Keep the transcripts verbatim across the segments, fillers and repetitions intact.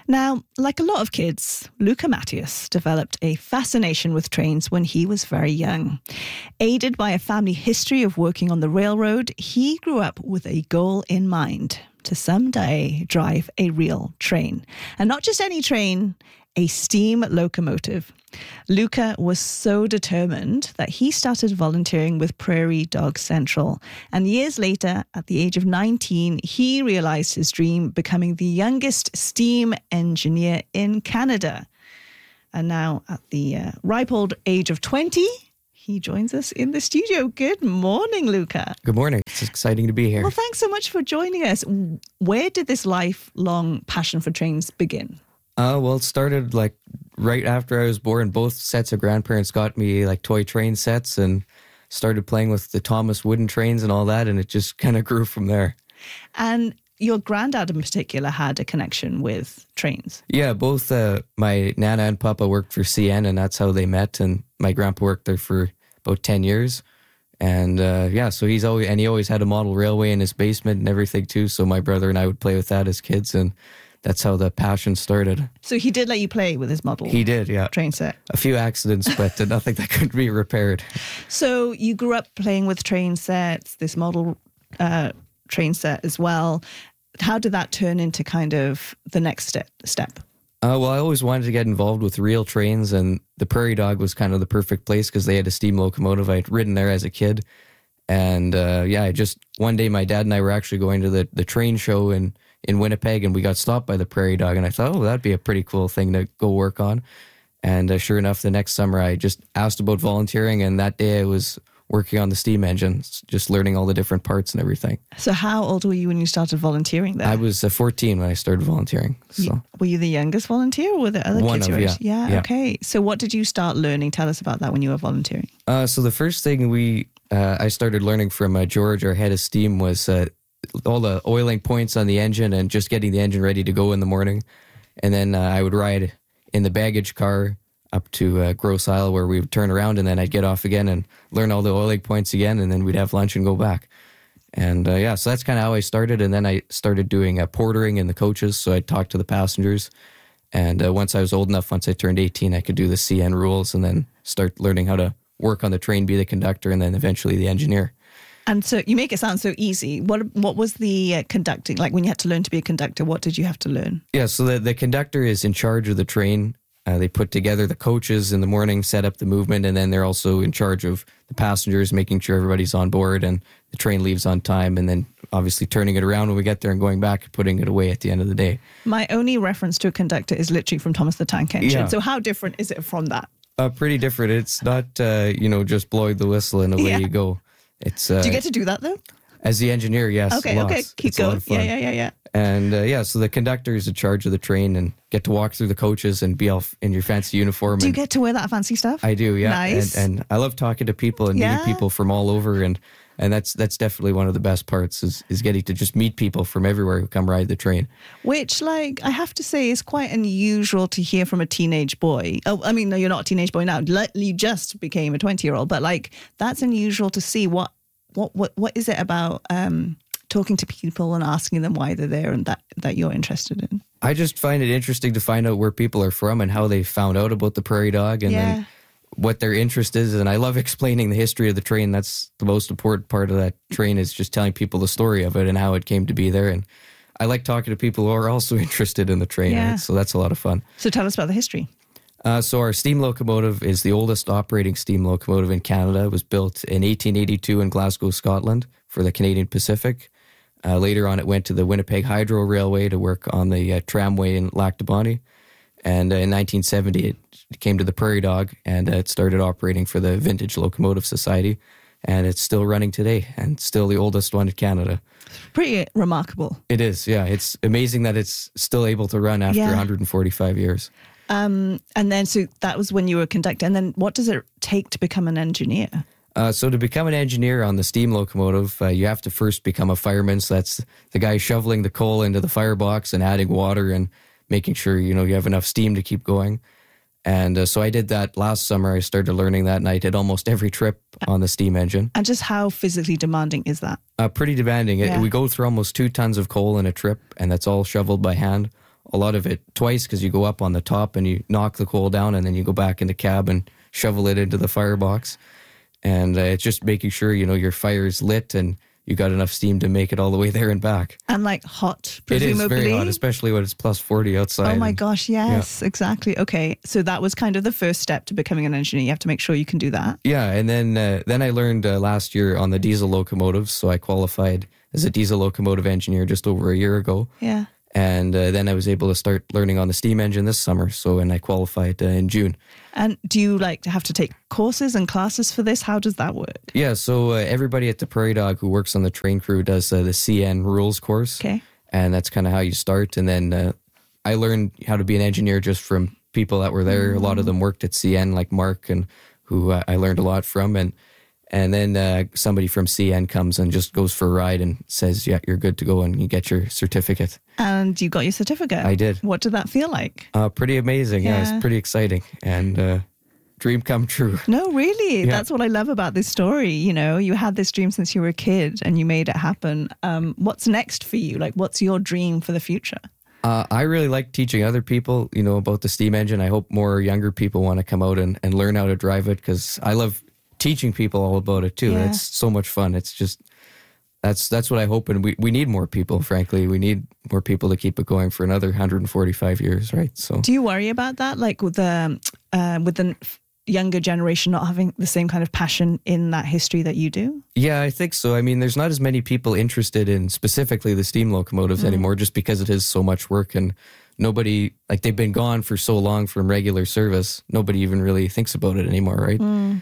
Now, like a lot of kids, Luca Matthias developed a fascination with trains when he was very young. Aided by a family history of working on the railroad, he grew up with a goal in mind: to someday drive a real train. And not just any train, a steam locomotive. Luca was so determined that he started volunteering with Prairie Dog Central. And years later, at the age of nineteen, he realized his dream, becoming the youngest steam engineer in Canada. And now, at the uh, ripe old age of twenty, he joins us in the studio. Good morning, Luca. Good morning. It's exciting to be here. Well, thanks so much for joining us. Where did this lifelong passion for trains begin? Uh, well, it started like right after I was born. Both sets of grandparents got me like toy train sets and started playing with the Thomas wooden trains and all that. And it just kind of grew from there. And your granddad in particular had a connection with trains. Yeah, both uh, my Nana and Papa worked for C N, and that's how they met. And my grandpa worked there for about ten years. And uh, yeah, so he's always, and he always had a model railway in his basement and everything too. So my brother and I would play with that as kids, and that's how the passion started. So he did let you play with his model? He did, yeah. Train set? A few accidents, but nothing that could be repaired. So you grew up playing with train sets, this model uh, train set as well. How did that turn into kind of the next step? step? Uh, well, I always wanted to get involved with real trains, and the Prairie Dog was kind of the perfect place because they had a steam locomotive. I had ridden there as a kid. And uh, yeah, I just, one day my dad and I were actually going to the, the train show in, in Winnipeg, and we got stopped by the Prairie Dog, and I thought, oh, that'd be a pretty cool thing to go work on. And uh, sure enough, the next summer I just asked about volunteering, and that day I was working on the steam engine, just learning all the different parts and everything. So how old were you when you started volunteering there? I was uh, fourteen when I started volunteering. So. You, were you the youngest volunteer, or were there other One kids? of, you yeah. yeah. Yeah, okay. So what did you start learning? Tell us about that when you were volunteering. Uh, so the first thing we uh, I started learning from uh, George, our head of steam, was uh, all the oiling points on the engine and just getting the engine ready to go in the morning. And then uh, I would ride in the baggage car up to uh, Grosse Isle, where we would turn around, and then I'd get off again and learn all the oiling points again, and then we'd have lunch and go back. And uh, yeah, so that's kind of how I started. And then I started doing uh, portering in the coaches, so I'd talk to the passengers. And uh, once I was old enough, once I turned eighteen, I could do the C N rules and then start learning how to work on the train, be the conductor, and then eventually the engineer. And so you make it sound so easy. What what was the uh, conducting? Like when you had to learn to be a conductor, what did you have to learn? Yeah, so the, the conductor is in charge of the train. Uh, they put together the coaches in the morning, set up the movement, and then they're also in charge of the passengers, making sure everybody's on board and the train leaves on time, and then obviously turning it around when we get there and going back and putting it away at the end of the day. My only reference to a conductor is literally from Thomas the Tank Engine. Yeah. So how different is it from that? Uh, pretty different. It's not, uh, you know, just blowing the whistle and away Yeah. you go. It's uh, Do you get to do that though? As the engineer, yes. Okay, lots. okay, keep It's a lot going. of fun. Yeah, yeah, yeah, yeah. And uh, yeah, so the conductor is in charge of the train and get to walk through the coaches and be all in your fancy uniform. Do you and get to wear that fancy stuff? I do, yeah. Nice. And, and I love talking to people and Yeah. meeting people from all over, and and that's that's definitely one of the best parts is is getting to just meet people from everywhere who come ride the train. Which, like, I have to say is quite unusual to hear from a teenage boy. Oh, I mean, no, you're not a teenage boy now. Le- You just became a twenty-year-old, but like that's unusual to see. What what what what is it about um, talking to people and asking them why they're there and that that you're interested in? I just find it interesting to find out where people are from and how they found out about the Prairie Dog, and Yeah. then what their interest is. And I love explaining the history of the train. That's the most important part of that train, is just telling people the story of it and how it came to be there. And I like talking to people who are also interested in the train. Yeah. Right? So that's a lot of fun. So tell us about the history. Uh, so our steam locomotive is the oldest operating steam locomotive in Canada. It was built in eighteen eighty-two in Glasgow, Scotland for the Canadian Pacific. Uh, later on, it went to the Winnipeg Hydro Railway to work on the uh, tramway in Lac du Bonnet. And uh, in nineteen seventy, it came to the Prairie Dog, and uh, it started operating for the Vintage Locomotive Society. And it's still running today, and still the oldest one in Canada. Pretty remarkable. It is, yeah. It's amazing that it's still able to run after Yeah. one hundred forty-five years. Um, and then, so that was when you were a conductor. And then what does it take to become an engineer? Uh, so to become an engineer on the steam locomotive, uh, you have to first become a fireman. So that's the guy shoveling the coal into the firebox and adding water and making sure, you know, you have enough steam to keep going. And uh, so I did that last summer. I started learning that, and I did almost every trip on the steam engine. And just how physically demanding is that? Uh, pretty demanding. It- Yeah. we go through almost two tons of coal in a trip, and that's all shoveled by hand. a lot of it twice because you go up on the top and you knock the coal down and then you go back in the cab and shovel it into the firebox. And uh, it's just making sure, you know, your fire is lit and you got enough steam to make it all the way there and back. And like hot, It presumably. is very hot, especially when it's plus forty outside. Oh my and- gosh, yes, exactly. Okay, so that was kind of the first step to becoming an engineer. You have to make sure you can do that. Yeah, and then uh, then I learned uh, last year on the diesel locomotives, so I qualified as a diesel locomotive engineer just over a year ago. Yeah. And uh, then I was able to start learning on the steam engine this summer. So, and I qualified uh, in June. And do you like have to take courses and classes for this? How does that work? Yeah, so uh, everybody at the Prairie Dog who works on the train crew does uh, the C N rules course. Okay. And that's kind of how you start. And then uh, I learned how to be an engineer just from people that were there. A lot of them worked at C N, like Mark, and who uh, I learned a lot from. And and then uh, somebody from C N comes and just goes for a ride and says, yeah, you're good to go, and you get your certificate. And you got your certificate. I did. What did that feel like? Uh, pretty amazing. Yeah, Yeah. it's pretty exciting. And uh, dream come true. No, really. Yeah. That's what I love about this story. You know, you had this dream since you were a kid and you made it happen. Um, what's next for you? Like, what's your dream for the future? Uh, I really like teaching other people, you know, about the steam engine. I hope more younger people want to come out and, and learn how to drive it because I love teaching people all about it too. Yeah. It's so much fun. It's just, that's that's what I hope. And we, we need more people, frankly. We need more people to keep it going for another one hundred forty-five years, right? So Do you worry about that? Like with the, uh, with the younger generation not having the same kind of passion in that history that you do? yeah, I think so. I mean, there's not as many people interested in specifically the steam locomotives anymore just because it is so much work and nobody, like they've been gone for so long from regular service. Nobody even really thinks about it anymore, right?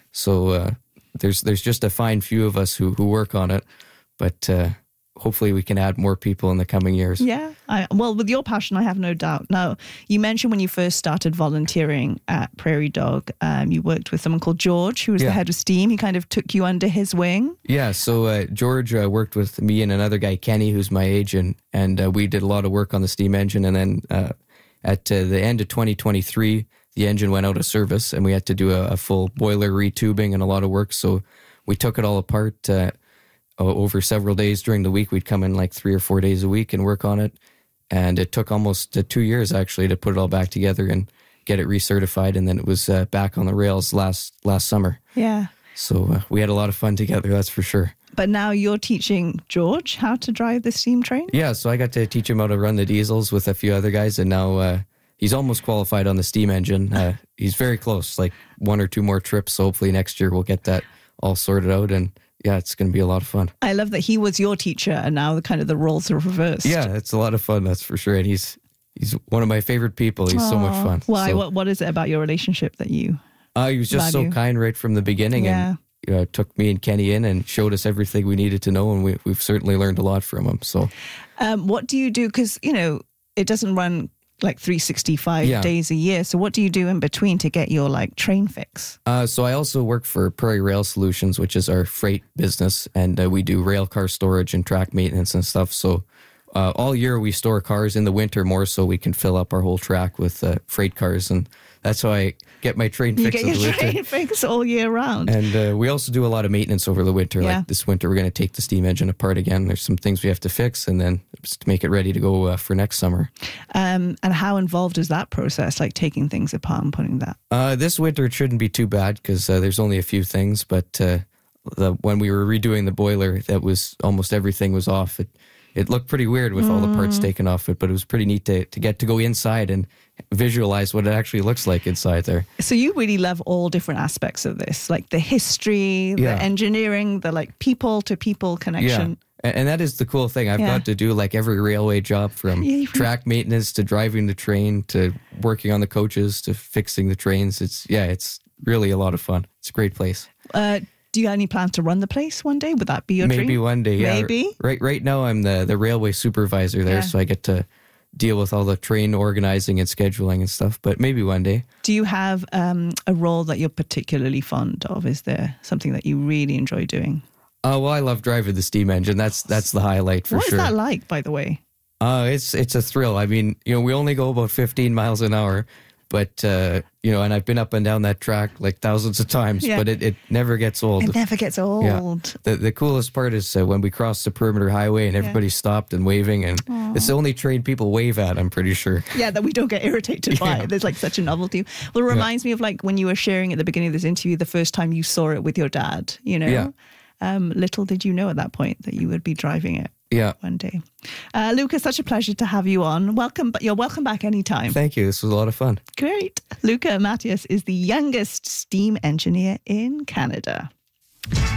So uh, there's there's just a fine few of us who, who work on it, but uh, hopefully we can add more people in the coming years. Yeah. I, well, with your passion, I have no doubt. Now, you mentioned when you first started volunteering at Prairie Dog, um, you worked with someone called George, who was Yeah. the head of steam. He kind of took you under his wing. Yeah, so uh, George uh, worked with me and another guy, Kenny, who's my age, and, and uh, we did a lot of work on the steam engine. And then uh, at uh, the end of twenty twenty-three, the engine went out of service and we had to do a, a full boiler retubing and a lot of work. So we took it all apart uh, o- over several days during the week. We'd come in like three or four days a week and work on it. And it took almost uh, two years actually to put it all back together and get it recertified. And then it was uh, back on the rails last last summer. Yeah. So uh, we had a lot of fun together, that's for sure. But now you're teaching George how to drive the steam train? Yeah, so I got to teach him how to run the diesels with a few other guys, and now uh, he's almost qualified on the steam engine. Uh, he's very close, like one or two more trips. So hopefully next year we'll get that all sorted out, and yeah, it's going to be a lot of fun. I love that he was your teacher and now the kind of the roles are reversed. Yeah, it's a lot of fun, that's for sure. And he's he's one of my favorite people. He's so much Aw. fun. Why? So, What, what is it about your relationship that you... uh, he was just value? so kind right from the beginning, Yeah. and you know, took me and Kenny in and showed us everything we needed to know, and we, we've certainly learned a lot from him. So Um, what do you do? Because, you know, it doesn't run like three hundred sixty-five Yeah. days a year. So what do you do in between to get your like train fix? Uh, so I also work for Prairie Rail Solutions, which is our freight business, and uh, we do rail car storage and track maintenance and stuff. So uh, all year we store cars, in the winter more so we can fill up our whole track with uh, freight cars, and that's how I get my train You fix get in the your winter. train fix all year round. And uh, we also do a lot of maintenance over the winter. Yeah. Like this winter, we're going to take the steam engine apart again. There's some things we have to fix, and then just to make it ready to go uh, for next summer. Um, and how involved is that process, like taking things apart and putting that? Uh, this winter it shouldn't be too bad because uh, there's only a few things. But uh, the, when we were redoing the boiler, that was almost everything was off. It it looked pretty weird with all the parts taken off it, but it was pretty neat to to get to go inside and visualize what it actually looks like inside there. So you really love all different aspects of this, like the history, Yeah. the engineering, the like people to people connection. Yeah. And that is the cool thing. I've Yeah. got to do like every railway job from Yeah, you- track maintenance to driving the train to working on the coaches to fixing the trains. It's, yeah, it's really a lot of fun. It's a great place. Uh, do you have any plans to run the place one day? Would that be your Maybe dream? one day. Yeah. Maybe. Right, right now I'm the, the railway supervisor there, Yeah. so I get to deal with all the train organizing and scheduling and stuff, but maybe one day. Do you have um, a role that you're particularly fond of? Is there something that you really enjoy doing? Uh, well, I love driving the steam engine. That's that's the highlight for What is sure. that like, by the way? Uh, it's it's a thrill. I mean, you know, we only go about fifteen miles an hour, But, uh, you know, and I've been up and down that track like thousands of times, Yeah. but it, it never gets old. It never gets old. Yeah. The, the coolest part is uh, when we crossed the perimeter highway and everybody stopped and waving. And Aww. It's the only train people wave at, I'm pretty sure. Yeah, that we don't get irritated by. Yeah. There's like such a novelty. Well, it reminds me of like when you were sharing at the beginning of this interview, the first time you saw it with your dad, you know? Yeah. Um, little did you know at that point that you would be driving it. Yeah. One day. Uh, Luca, such a pleasure to have you on. Welcome, but you're welcome back anytime. Thank you. This was a lot of fun. Great. Luca Matthias is the youngest steam engineer in Canada.